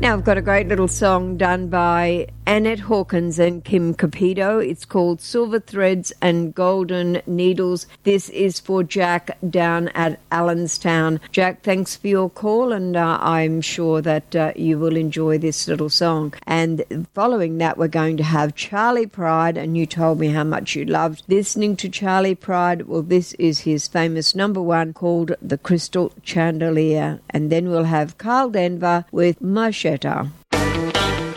Now, I've got a great little song done by Annette Hawkins and Kim Capito. It's called Silver Threads and Golden Needles. This is for Jack down at Allenstown. Jack, thanks for your call, and I'm sure that you will enjoy this little song. And following that, we're going to have Charlie Pride, and you told me how much you loved listening to Charlie Pride. Well, this is his famous number one called The Crystal Chandelier. And then we'll have Carl Denver with Macheta.